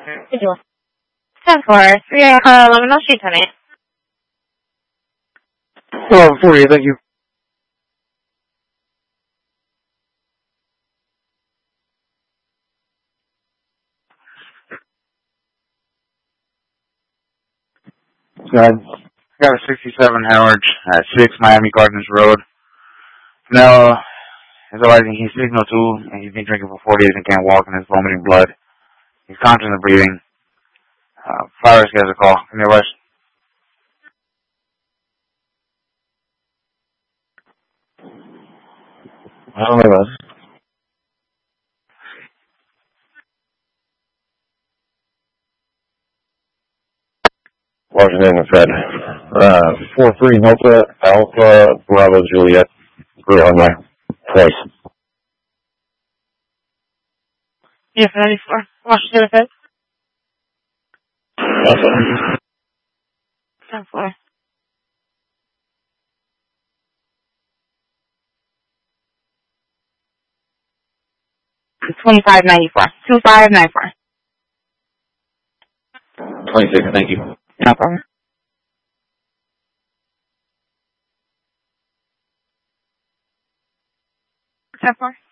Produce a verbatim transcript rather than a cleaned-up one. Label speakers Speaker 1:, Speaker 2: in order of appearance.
Speaker 1: ten four, three uh, eleven, I'll shoot tonight.
Speaker 2: Well, for you, thank you.
Speaker 3: Got, got a sixty-seven Howard at six Miami Gardens Road. Now, is realizing he's signal two, and he's been drinking for four days and can't walk, and is vomiting blood. He's conscious of breathing. Uh, fire risk has a call. Give me a rush.
Speaker 2: I don't know, man. Washington and Fed. Uh, four three Delta Alpha Bravo Juliet. Great on my twice.
Speaker 1: Yeah, ninety-four, Washington and Fed.
Speaker 2: Awesome.
Speaker 1: ten four. twenty-five ninety-four. twenty-five ninety-four.
Speaker 2: twenty-six, thank you.
Speaker 1: No problem. ten four.